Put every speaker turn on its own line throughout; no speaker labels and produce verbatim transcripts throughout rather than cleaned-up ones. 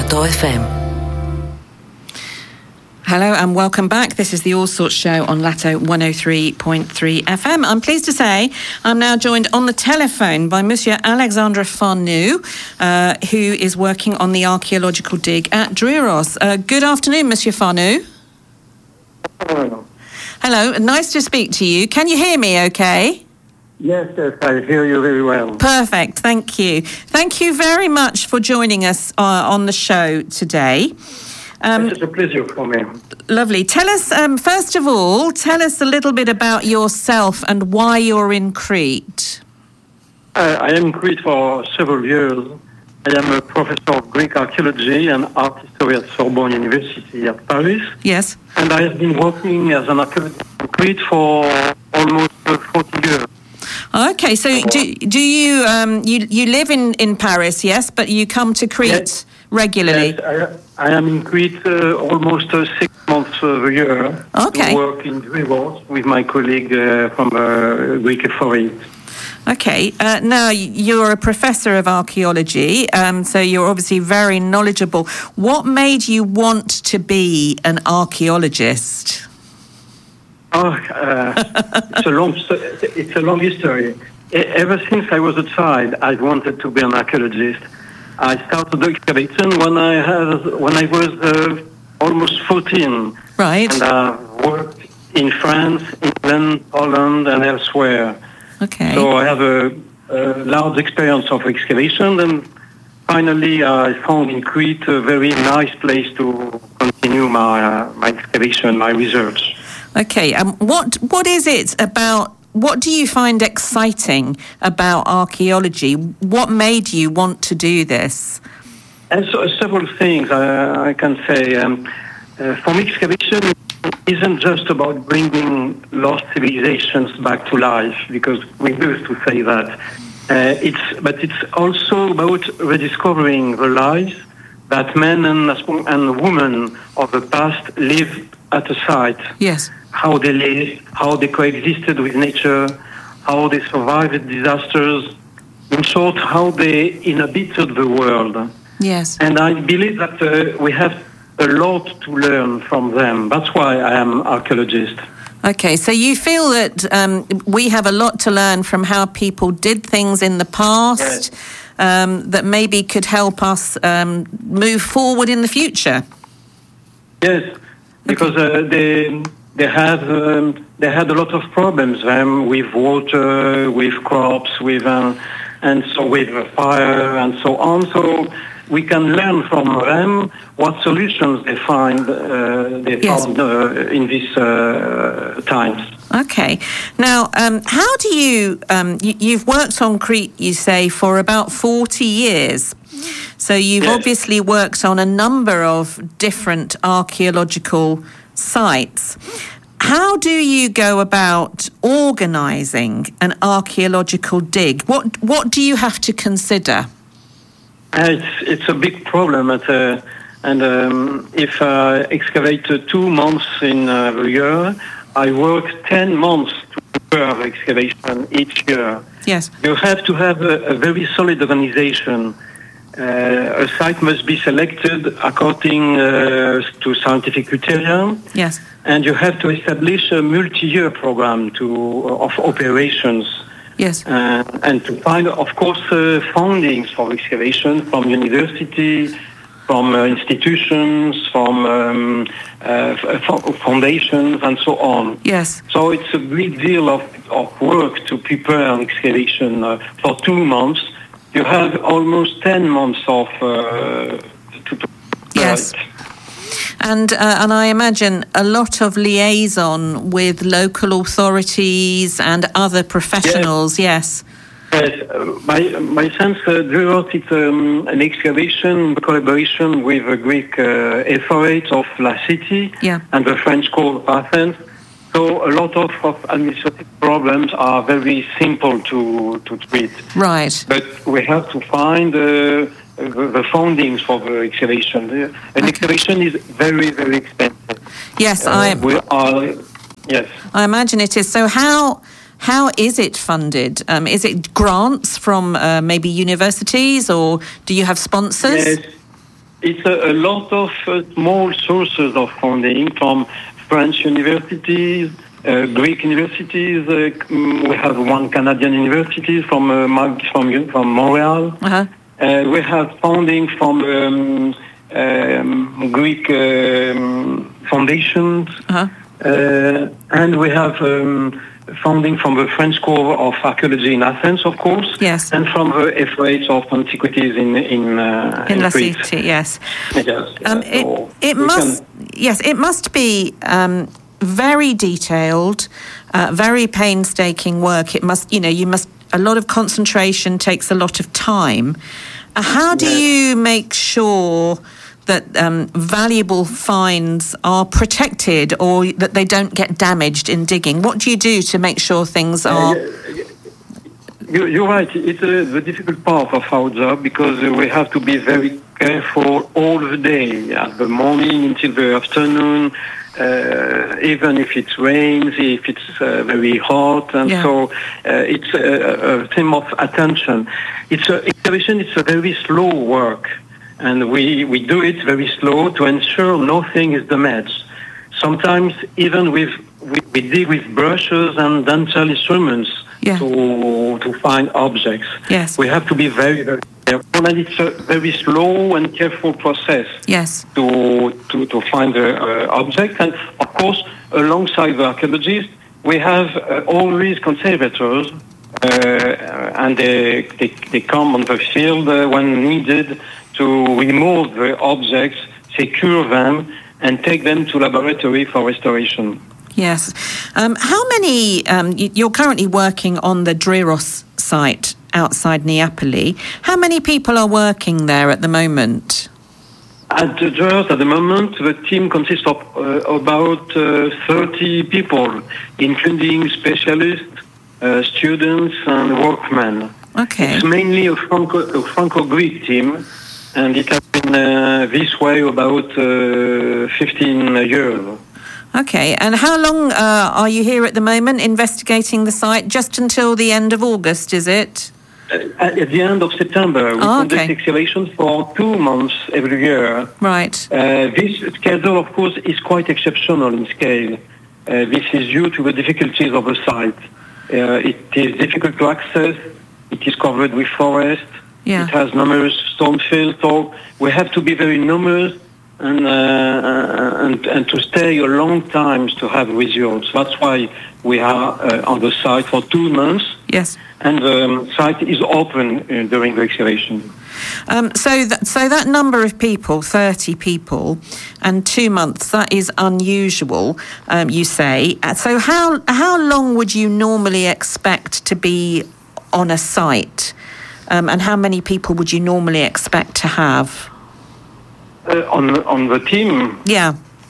Lato εφ εμ.
Hello and welcome back. This is the All Sorts Show on Lato one oh three point three F M. I'm pleased to say I'm now joined on the telephone by Monsieur Alexandre Farnoux, uh, who is working on the archaeological dig at Druros. Uh, good afternoon, Monsieur Farnoux.
Hello.
Hello, nice to speak to you. Can you hear me okay?
Yes, yes, I hear you very well.
Perfect, thank you. Thank you very much for joining us uh, on the show today. Um,
It's a pleasure for me.
Lovely. Tell us, um, first of all, tell us a little bit about yourself and why you're in Crete.
Uh, I am in Crete for several years. I am a professor of Greek archaeology and art history at Sorbonne University at Paris.
Yes.
And I have been working as an archaeologist in Crete for almost uh, forty years.
Okay, so do do you um, you you live in, in Paris, yes, but you come to Crete
Yes.
regularly?
Yes, I, I am in Crete uh, almost uh, six months a year
Okay.
to work in Druros with my colleague uh, from uh, Greek Authority.
Okay. Uh, now you're a professor of archaeology, um, so you're obviously very knowledgeable. What made you want to be an archaeologist?
Oh, uh, it's a long, it's a long history. E- Ever since I was a child, I wanted to be an archaeologist. I started excavation when I had, when I was uh, almost fourteen,
Right.
and I worked in France, England, Holland, and elsewhere.
Okay.
So I have a, a large experience of excavation, and finally I found in Crete a very nice place to continue my uh, my excavation, my research.
Okay, um, what what is it about, what do you find exciting about archaeology? What made you want to do this?
And so, several things uh, I can say. Um, uh, for me, excavation isn't just about bringing lost civilizations back to life, because we used to say that. Uh, it's but it's also about rediscovering the lives that men and, and women of the past lived at a site.
Yes.
How they lived, how they coexisted with nature, how they survived disasters. In short, how they inhabited the world.
Yes.
And I believe that uh, we have a lot to learn from them. That's why I am an archaeologist.
Okay, so you feel that um, we have a lot to learn from how people did things in the past,
Yes.
um, that maybe could help us um, move forward in the future.
Yes, because uh, they they had um, they had a lot of problems um, with water, with crops, with uh, and so with fire and so on. So we can learn from them what solutions they find uh, they
Yes.
found uh, in these uh, times.
Okay. Now, um, how do you, um, you, you've worked on Crete, you say, for about forty years. So you've
Yes.
obviously worked on a number of different archaeological sites. How do you go about organising an archaeological dig? What what do you have to consider?
Uh, It's it's a big problem, at, uh, and um, if I excavate uh, two months in uh, a year, I work ten months to prepare the excavation each year.
Yes.
You have to have a, a very solid organization. Uh, a site must be selected according uh, to scientific criteria,
Yes.
and you have to establish a multi-year program to of operations.
Yes.
Uh, and to find, of course, uh, fundings for excavation from university, from uh, institutions, from um, uh, f- foundations, and so on.
Yes.
So it's a great deal of, of work to prepare an excavation uh, for two months. You have almost ten months of uh, to, to
Yes.
it.
And uh, and I imagine a lot of liaison with local authorities and other professionals. Yes.
Yes, uh, my my sense, uh, Druros, it's um, an excavation collaboration with the Greek uh, authorities of La City
Yeah.
and the French Court of Athens. So a lot of, of administrative problems are very simple to to treat.
Right.
But we have to find uh, the, the fundings for the excavation. An
Okay.
excavation is very very expensive.
Yes,
Uh,
I
we are yes.
I imagine it is. So how how is it funded? Um, is it grants from uh, maybe universities, or do you have sponsors?
Yes. it's a, a lot of uh, small sources of funding from French universities, uh, Greek universities. Uh, we have one Canadian university from uh, from from Montreal.
Uh-huh.
Uh, we have funding from um, um, Greek um, foundations,
Uh-huh.
uh, and we have um, funding from the French School of Archaeology in Athens, of course,
Yes.
and from the F O H of Antiquities in in, uh,
In La
Crete.
Cité, yes.
Yes,
Um,
yeah,
it
so
it
we
must
can-
yes it must be um, very detailed, uh, very painstaking work. It must you know you must a lot of concentration takes a lot of time. Uh, how do
Yes.
you make sure that um, valuable finds are protected or that they don't get damaged in digging? What do you do to make sure things are?
You, you're right. It's uh, the difficult part of our job because uh, we have to be very careful all the day, at the morning until the afternoon, uh, even if it rains, if it's uh, very hot, and
Yeah.
so uh, it's a, a theme of attention. It's a, excavation. It's a very slow work, and we we do it very slow to ensure nothing is damaged. Sometimes even with we, we dig with brushes and dental instruments.
Yeah.
To to find objects.
Yes.
We have to be very, very careful, and it's a very slow and careful process
Yes.
to to, to find the uh, object. And of course, alongside the archaeologists, we have uh, always conservators, uh, and they, they they come on the field uh, when needed to remove the objects, secure them, and take them to laboratory for restoration.
Yes. Um, how many, um, y- you're currently working on the Driros site outside Neapoli. How many people are working there at the moment?
At the Driros, at the moment, the team consists of uh, about uh, thirty people, including specialists, uh, students, and workmen.
Okay.
It's mainly a, Franco, a Franco-Greek team, and it has been uh, this way about uh, fifteen years.
Okay. And how long uh, are you here at the moment investigating the site? Just until the end of August, is it?
At, at the end of September, we
Oh,
conduct
okay.
excavations for two months every year.
Right.
Uh, this schedule, of course, is quite exceptional in scale. Uh, this is due to the difficulties of the site. Uh, it is difficult to access. It is covered with forest.
Yeah.
It has numerous stone fields, so we have to be very numerous and, uh, and and to stay a long time to have results. That's why we are uh, on the site for two months,
Yes.
and the um, site is open uh, during the excavation.
Um, so, that, so that number of people, thirty people, and two months, that is unusual, um, you say. Uh, So how how long would you normally expect to be on a site? Um, and how many people would you normally expect to have?
Uh, on on the team,
Yeah.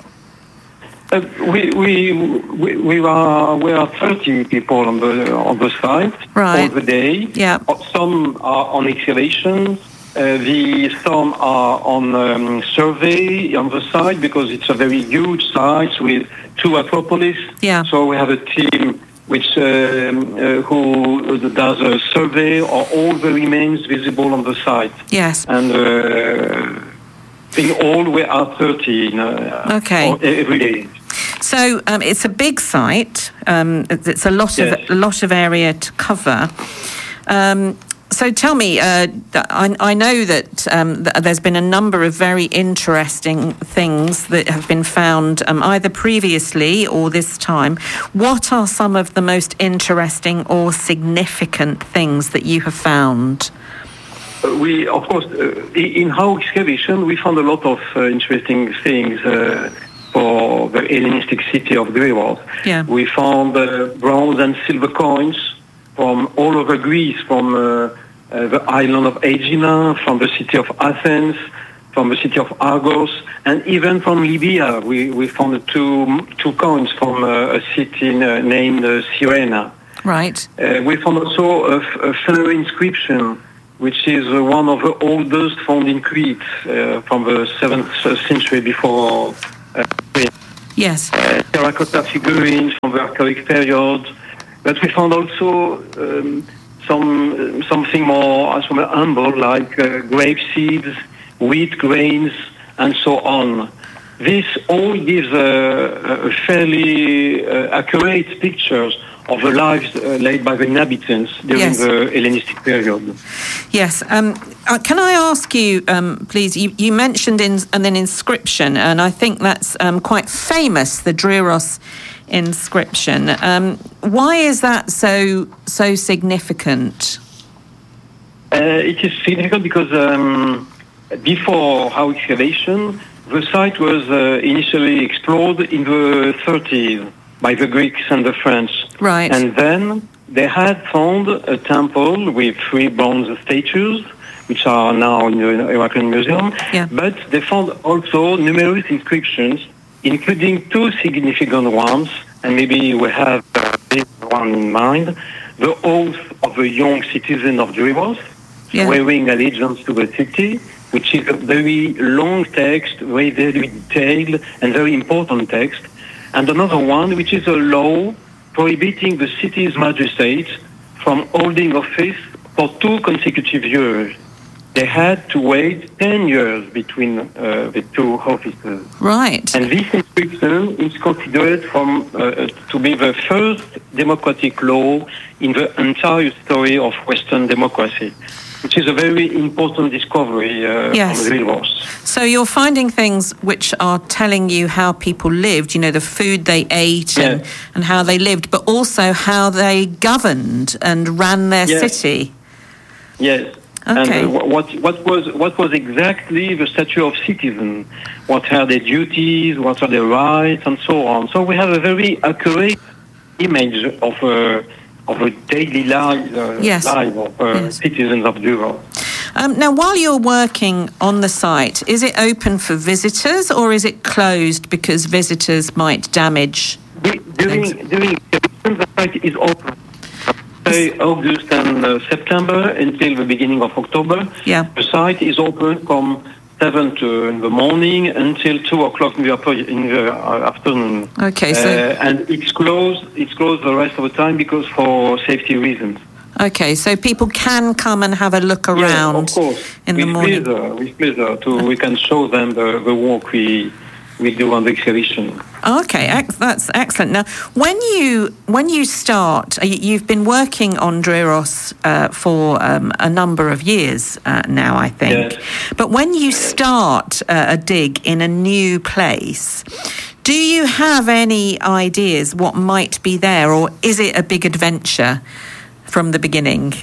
Uh, we, we we we are we are thirty people on the on the site
Right.
all the day.
Yeah.
Uh, Some are on excavation. Uh, the some are on um, survey on the site because it's a very huge site with two acropolis.
Yeah.
So we have a team which um, uh, who does a survey of all the remains visible on the site.
Yes.
And uh, in all, we are thirty uh,
Okay.
every day.
So um, it's a big site. Um, it's it's a lot
Yes.
of a lot of area to cover. Um, so tell me, uh, I, I know that um, th- there's been a number of very interesting things that have been found um, either previously or this time. What are some of the most interesting or significant things that you have found?
Uh, We, of course, uh, i- in our excavation, we found a lot of uh, interesting things uh, for the Hellenistic city of Driros.
Yeah.
We found uh, bronze and silver coins from all over Greece, from uh, uh, the island of Aegina, from the city of Athens, from the city of Argos, and even from Libya. We, we found two, two coins from uh, a city uh, named uh, Cyrena.
Right.
Uh, we found also a, f- a funerary inscription, which is uh, one of the oldest found in Crete uh, from the seventh century before. Uh,
Yes.
uh, terracotta figurines from the archaic period, but we found also um, some something more, uh, some humble, like uh, grape seeds wheat grains, and so on. This all gives a, a fairly uh, accurate pictures of the lives uh, led by the inhabitants during
Yes.
the Hellenistic period.
Yes. Um, uh, can I ask you, um, please? You, you mentioned in an, an inscription, and I think that's um, quite famous, the Driros inscription. Um, why is that so so significant?
Uh, it is significant because um, before our excavation, the site was uh, initially explored in the thirties by the Greeks and the French.
Right.
And then they had found a temple with three bronze statues, which are now in the Iraqi Museum.
Yeah.
But they found also numerous inscriptions, including two significant ones, and maybe we have uh, this one in mind, the oath of a young citizen of Driros,
Yeah.
swearing allegiance to the city, which is a very long text, very, very detailed and very important text. And another one, which is a law prohibiting the city's magistrates from holding office for two consecutive years. They had to wait ten years between uh, the two offices.
Right.
And this inscription is considered from, uh, to be the first democratic law in the entire story of Western democracy, which is a very important discovery uh,
Yes.
from Driros.
So you're finding things which are telling you how people lived, you know, the food they ate and,
Yes.
and how they lived, but also how they governed and ran their
Yes.
city.
Yes.
Okay.
And uh, what what was what was exactly the stature of citizen? What are their duties? What are their rights, and so on? So we have a very accurate image of a of a daily life, uh,
Yes.
life of uh,
Yes.
citizens of Driros.
Um, now, while you're working on the site, is it open for visitors or is it closed because visitors might damage?
During during the site is open. Say August and uh, September until the beginning of October.
Yeah.
The site is open from seven to in the morning until two o'clock in the, upper, in the uh, afternoon.
Okay, so
Uh, and it's closed. It's closed the rest of the time because for safety reasons.
okay, so people can come and have a look
Yeah,
around
of course.
in the
with
morning.
Pleasure, with pleasure. To we can show them the, the work we we do on the excavation.
Okay, ex- that's excellent. Now, when you when you start, uh, y- you've been working on Driros uh, for um, a number of years uh, now, I think.
Yes.
But when you start uh, a dig in a new place, do you have any ideas what might be there, or is it a big adventure from the beginning?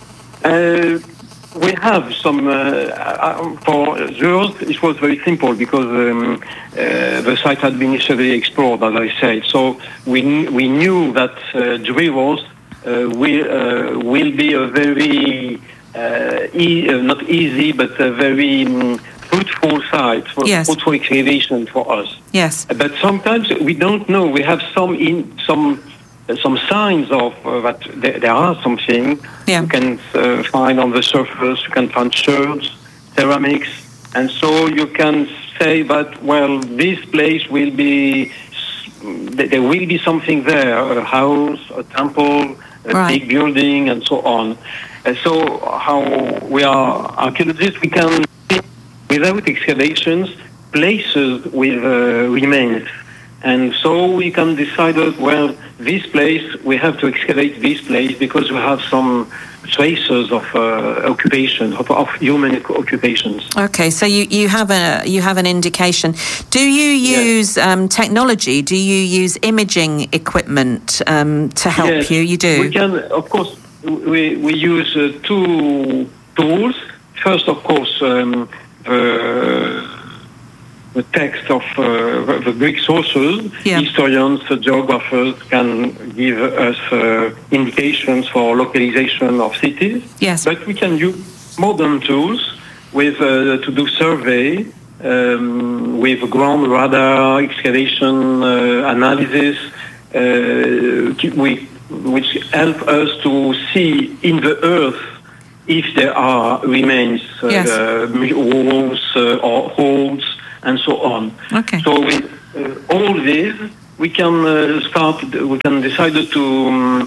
Uh, we have some, uh, uh, for Driros, it was very simple because um, uh, the site had been initially explored, as I said. So we kn- we knew that uh, Driros uh, will, uh, will be a very, uh, e- uh, not easy, but a very um, fruitful site, for,
Yes.
fruitful excavation for us.
Yes.
But sometimes we don't know. We have some in some some signs of uh, that there, there are something
Yeah.
you can uh, find on the surface. You can find shards, ceramics, and so you can say that well, this place will be there will be something there, a house, a temple, a
Right.
big building, and so on. And so how we are archaeologists, we can see without excavations places with uh, remains. And so we can decide that, well, this place, we have to excavate this place because we have some traces of uh, occupation, of, of human occupations.
Okay, so you, you have a you have an indication. Do you use um, technology? Do you use imaging equipment um, to help
Yes,
you? You do.
We can, of course, we, we use uh, two tools. First, of course, um, the, the text of uh, the Greek sources.
Yeah.
Historians, uh, geographers can give us uh, indications for localization of cities.
Yes.
But we can use modern tools with uh, to do survey, um, with ground radar, excavation uh, analysis, uh, we, which help us to see in the earth if there are remains, uh,
Yes.
uh, walls uh, or holes, and so on.
Okay.
So with uh, all this, we can uh, start. We can decide to um,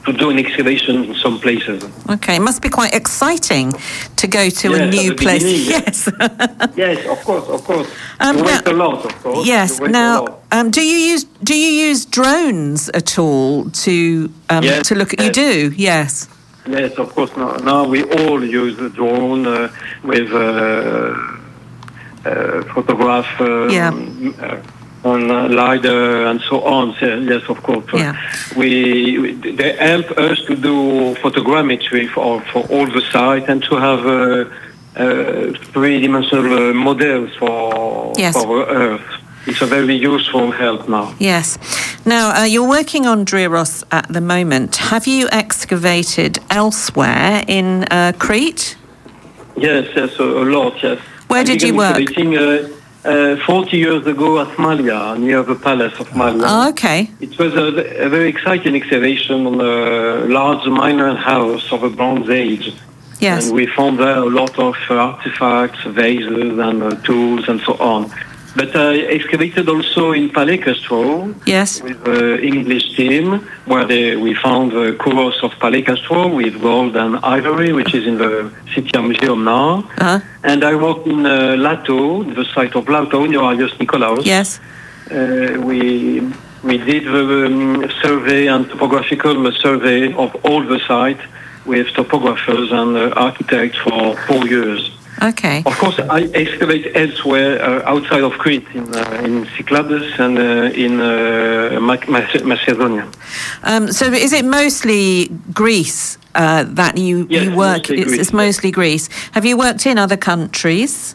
to do an excavation in some places.
Okay, it must be quite exciting to go to
yes,
a new place.
Yes. Yes, of course, of course. Um, you wait now, a lot, of course.
Yes. Now, um, do you use do you use drones at all to um,
yes,
to look at? Yes. You do, yes.
Yes, of course. Now, now we all use a drone uh, with uh, uh, photograph. Um,
yeah.
Uh, on uh, LiDAR and so on. So, yes, of course.
Yeah.
We, we they help us to do photogrammetry for for all the sites and to have uh, uh, three-dimensional uh, models for
yes.
for Earth. It's a very useful help now.
Yes. Now uh, you're working on Driros at the moment. Have you excavated elsewhere in uh, Crete?
Yes, yes, a, a lot. Yes.
Where
I
did you work?
Uh, Uh, forty years ago at Malia, near the Palace of Malia.
Oh, okay.
It was a, a very exciting excavation on a large minor house of a Bronze Age.
Yes.
And we found there a lot of uh, artifacts, vases and uh, tools and so on. But I excavated also in Palais Castro
yes.
with the English team, where they, we found the Kouros of Palais Castro with gold and ivory, which is in the City Museum now.
Uh-huh.
And I worked in uh, Lato, the site of Lato, near Agios Nikolaos.
Yes.
Uh, we we did the um, survey and topographical survey of all the site with topographers and uh, architects for four years.
Okay.
Of course, I excavate elsewhere uh, outside of Crete, in uh, in Cyclades and uh, in uh, Mac- Macedonia.
Um, so, is it mostly Greece uh, that you,
yes,
you work?
Mostly
it's,
Greece,
it's mostly Greece. Have you worked in other countries?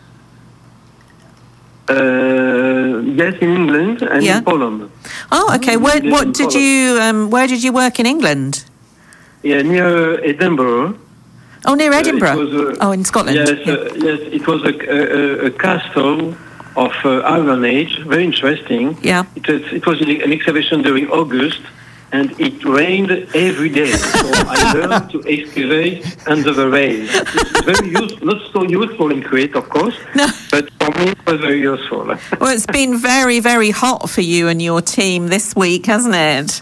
Uh, yes, in England and
yeah.
in Poland.
Oh, okay. Where
yes,
what did
Poland.
you? Um, where did you work in England?
Yeah, near Edinburgh.
Oh, near Edinburgh.
Uh, was, uh,
oh, in Scotland.
Yes,
yeah.
uh, yes. It was a, a, a castle of uh, Iron Age. Very interesting.
Yeah.
It was, it was an excavation during August, and it rained every day. So I learned to excavate under the rain. It's very useful, not so useful in Crete, of course,
no.
but for me it was very useful.
Well, it's been very, very hot for you and your team this week, hasn't it?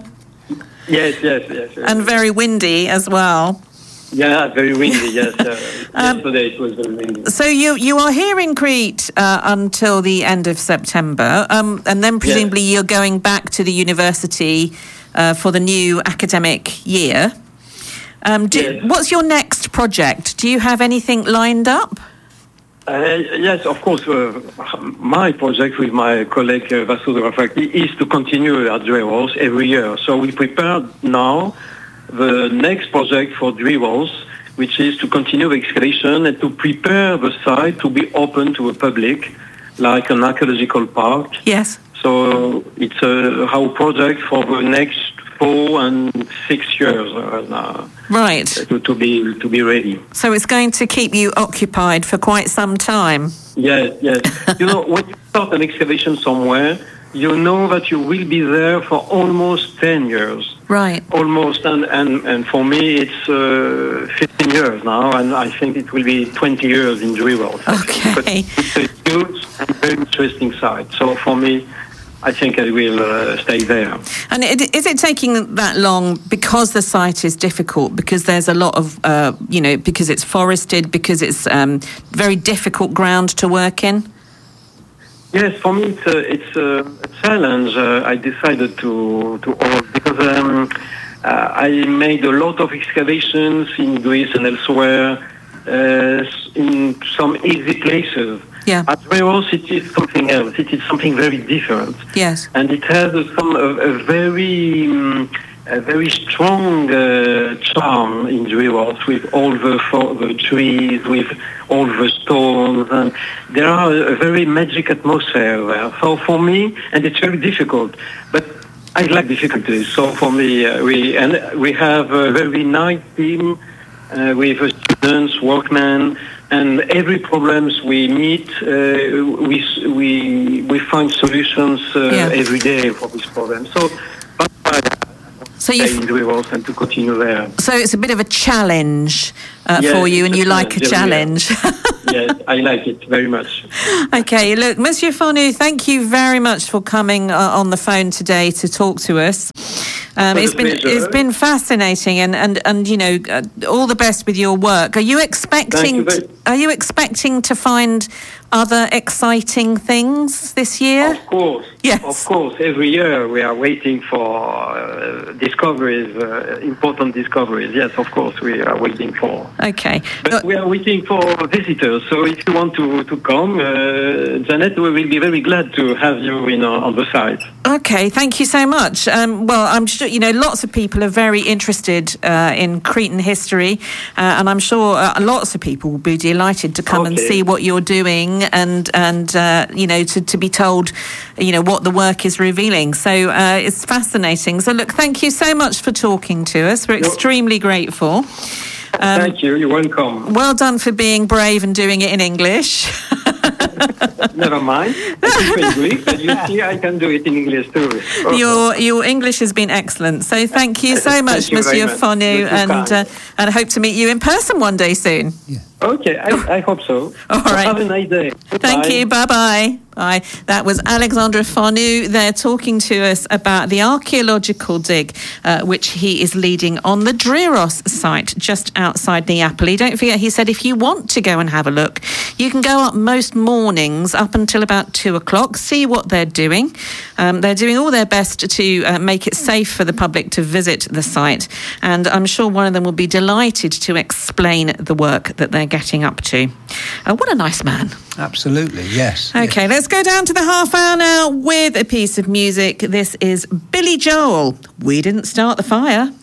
yes, yes, yes, yes.
And very windy as well.
Yeah, very windy, yes. Uh, um, yesterday it was very windy.
So you, you are here in Crete uh, until the end of September, um, and then presumably yes. you're going back to the university uh, for the new academic year. Um, do, yes. What's your next project? Do you have anything lined up?
Uh, yes, of course. Uh, my project with my colleague uh, Vassou Rafaki is to continue at Driros every year. So we prepare now the next project for Driros, which is to continue the excavation and to prepare the site to be open to the public, like an archaeological park.
Yes.
So it's a our project for the next four and six years. Uh,
right.
To, to be to be ready.
So it's going to keep you occupied for quite some time.
Yes, yes. You know, when you start an excavation somewhere, you know that you will be there for almost ten years.
Right.
Almost, and, and, and for me it's uh, fifteen years now, and I think it will be twenty years in Driros.
Okay.
But it's a huge and very interesting site. So for me, I think I will uh, stay there.
And it, is it taking that long because the site is difficult, because there's a lot of, uh, you know, because it's forested, because it's um, very difficult ground to work in?
Yes, for me it's a, it's a, a challenge. Uh, I decided to to all because um, uh, I made a lot of excavations in Greece and elsewhere uh, in some easy places.
Yeah.
At Driros, it is something else. It is something very different.
Yes.
And it has a, some a, a very um, a very strong uh, charm in Driros, with all the for, the trees, with all the stones, and there are a very magic atmosphere there. So for me, and it's very difficult, but I like difficulties. So for me, uh, we and we have a very nice team uh, with uh, students, workmen, and every problems we meet, uh, we we we find solutions uh,
yeah.
every day for this problem. So. But, uh,
So you
and to continue there.
So it's a bit of a challenge uh,
yes,
for you, and you like a challenge.
Yes, I like it very much.
Okay, look, Monsieur Fornoux, thank you very much for coming uh, on the phone today to talk to us. Um, it's been
pleasure.
it's been fascinating, and, and, and you know, uh, all the best with your work. Are you expecting?
You
to, are you expecting to find other exciting things this year?
Of course,
yes,
of course. Every year we are waiting for uh, discoveries, uh, important discoveries. Yes, of course we are waiting for.
Okay,
but uh, we are waiting for visitors. So if you want to to come, uh, Janet, we will be very glad to have you in our, on the site.
Okay, thank you so much. Um, well, I'm sure, you know, lots of people are very interested uh, in Cretan history, uh, and I'm sure uh, lots of people will be delighted to come okay. and see what you're doing and, and uh, you know, to, to be told, you know, what the work is revealing. So uh, it's fascinating. So, look, thank you so much for talking to us. We're extremely grateful.
Um, Thank you. You're welcome.
Well done for being brave and doing it in English.
Never mind. I speak Greek, but you see, I can do it in English too. Oh.
Your your English has been excellent. So thank you so much,
you
Monsieur
much.
Fonu, and uh, and I hope to meet you in person one day soon.
Yeah. Okay, I, I hope so.
All right.
Have a nice day.
Thank
Bye.
you. Bye-bye. Bye. That was Alexandre Fonu there talking to us about the archaeological dig, uh, which he is leading on the Driros site just outside Neapoli. Don't forget, he said if you want to go and have a look, you can go up most mornings up until about two o'clock, see what they're doing. Um, they're doing all their best to uh, make it safe for the public to visit the site. And I'm sure one of them will be delighted to explain the work that they're getting up to. Uh, what a nice man.
Absolutely, yes.
Okay,
yes.
Let's go down to the half hour now with a piece of music. This is Billy Joel. We Didn't Start the Fire.